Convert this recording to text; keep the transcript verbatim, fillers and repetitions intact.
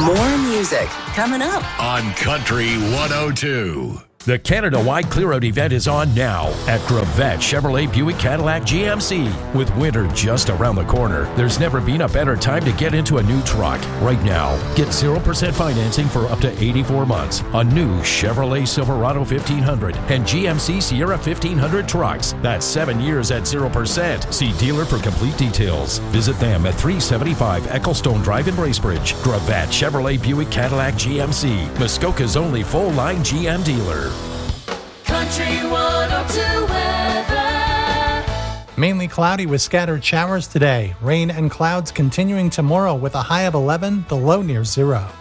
More music coming up on Country one oh two. The Canada-wide Clear-Out event is on now at Gravette Chevrolet Buick Cadillac G M C. With winter just around the corner, there's never been a better time to get into a new truck. Right now, get zero percent financing for up to eighty-four months on new Chevrolet Silverado fifteen hundred and G M C Sierra fifteen hundred trucks. That's seven years at zero percent. See dealer for complete details. Visit them at three seventy-five Ecclestone Drive in Bracebridge. Gravette Chevrolet Buick Cadillac G M C, Muskoka's only full-line G M dealer. Country one oh two weather. Mainly cloudy with scattered showers today. Rain and clouds continuing tomorrow with a high of eleven, the low near zero.